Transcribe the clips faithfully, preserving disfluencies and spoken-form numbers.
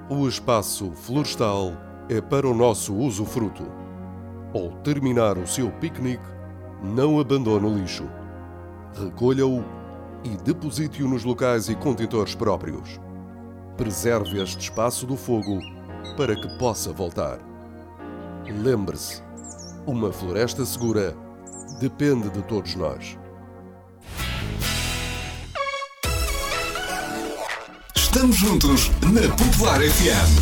O espaço florestal é para o nosso usufruto. Ao terminar o seu piquenique, não abandone o lixo. Recolha-o e deposite-o nos locais e contentores próprios. Preserve este espaço do fogo para que possa voltar. Lembre-se, uma floresta segura depende de todos nós. Estamos juntos na Popular F M.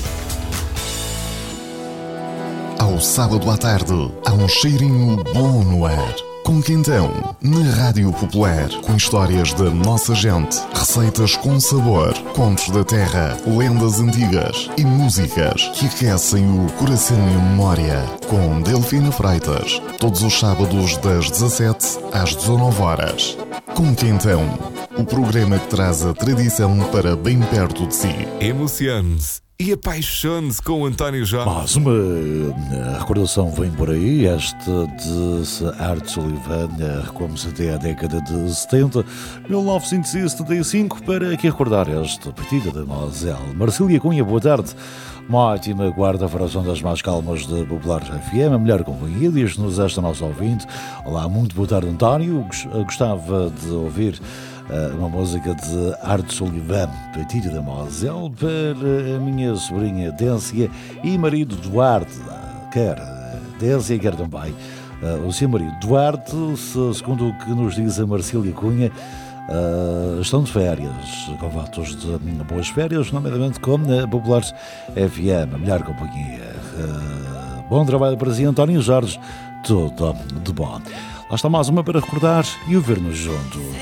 Ao sábado à tarde, há um cheirinho bom no ar. Com Quentão, na Rádio Popular, com histórias da nossa gente, receitas com sabor, contos da terra, lendas antigas e músicas que aquecem o coração e a memória. Com Delfina Freitas, todos os sábados das dezassete às dezanove horas. Com Quentão, o programa que traz a tradição para bem perto de si. Emocione-se e apaixone-se com o António Jorge. Mas uma uh, recordação vem por aí, esta de Art Sullivan, uh, recuamos até à década de setenta, mil novecentos e setenta e cinco, para aqui recordar esta partida da Moselle. Marcília Cunha, boa tarde. Uma ótima guarda para as ondas mais calmas de Popular F M, a melhor companhia, diz-nos esta nossa ouvinte. Olá, muito boa tarde, António. Gostava de ouvir uh, uma música de Art Sullivan, Petite da Moselle, para a minha sobrinha Décia e marido Duarte. Quer Décia, quer também uh, o seu marido Duarte, se, segundo o que nos diz a Marcília Cunha, Uh, estão de férias, com votos de boas férias, nomeadamente com a Populares F M, a melhor companhia. Uh, bom trabalho para si, António Jorge, tudo de bom. Lá está mais uma para recordar e ouvir-nos juntos.